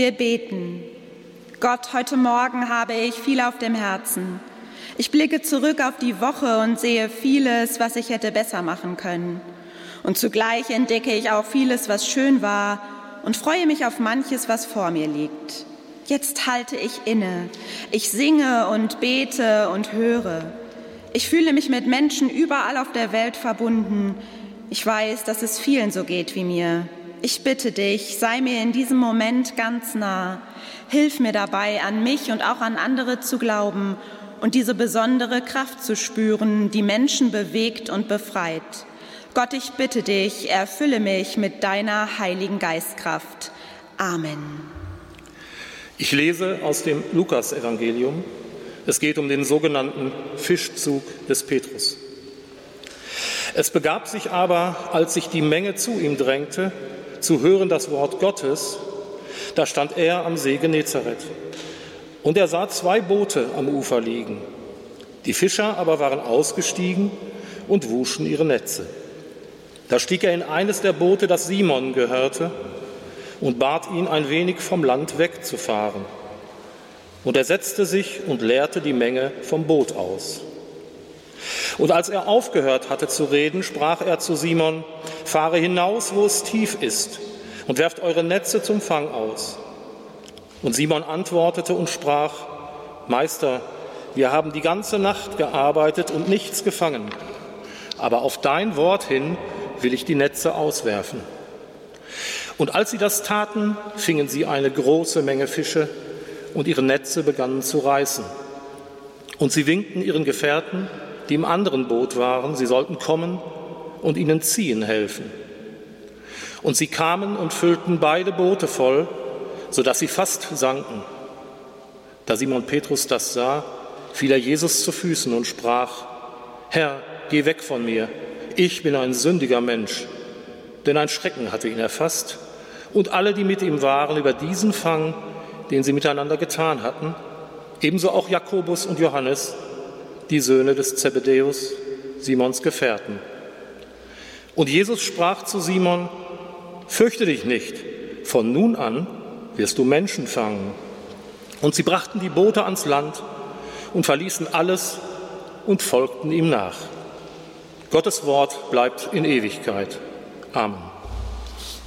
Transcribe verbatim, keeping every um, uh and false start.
Wir beten. Gott, heute Morgen habe ich viel auf dem Herzen. Ich blicke zurück auf die Woche und sehe vieles, was ich hätte besser machen können. Und zugleich entdecke ich auch vieles, was schön war und freue mich auf manches, was vor mir liegt. Jetzt halte ich inne. Ich singe und bete und höre. Ich fühle mich mit Menschen überall auf der Welt verbunden. Ich weiß, dass es vielen so geht wie mir. Ich bitte dich, sei mir in diesem Moment ganz nah. Hilf mir dabei, an mich und auch an andere zu glauben und diese besondere Kraft zu spüren, die Menschen bewegt und befreit. Gott, ich bitte dich, erfülle mich mit deiner heiligen Geistkraft. Amen. Ich lese aus dem Lukas-Evangelium. Es geht um den sogenannten Fischzug des Petrus. Es begab sich aber, als sich die Menge zu ihm drängte, zu hören das Wort Gottes, da stand er am See Genezareth. Und er sah zwei Boote am Ufer liegen. Die Fischer aber waren ausgestiegen und wuschen ihre Netze. Da stieg er in eines der Boote, das Simon gehörte, und bat ihn, ein wenig vom Land wegzufahren. Und er setzte sich und leerte die Menge vom Boot aus. Und als er aufgehört hatte zu reden, sprach er zu Simon: Fahre hinaus, wo es tief ist, und werft eure Netze zum Fang aus. Und Simon antwortete und sprach: Meister, wir haben die ganze Nacht gearbeitet und nichts gefangen, aber auf dein Wort hin will ich die Netze auswerfen. Und als sie das taten, fingen sie eine große Menge Fische, und ihre Netze begannen zu reißen. Und sie winkten ihren Gefährten, die im anderen Boot waren, sie sollten kommen und ihnen ziehen helfen. Und sie kamen und füllten beide Boote voll, sodass sie fast sanken. Da Simon Petrus das sah, fiel er Jesus zu Füßen und sprach: Herr, geh weg von mir, ich bin ein sündiger Mensch. Denn ein Schrecken hatte ihn erfasst, und alle, die mit ihm waren, über diesen Fang, den sie miteinander getan hatten, ebenso auch Jakobus und Johannes, die Söhne des Zebedäus, Simons Gefährten. Und Jesus sprach zu Simon: Fürchte dich nicht, von nun an wirst du Menschen fangen. Und sie brachten die Boote ans Land und verließen alles und folgten ihm nach. Gottes Wort bleibt in Ewigkeit. Amen.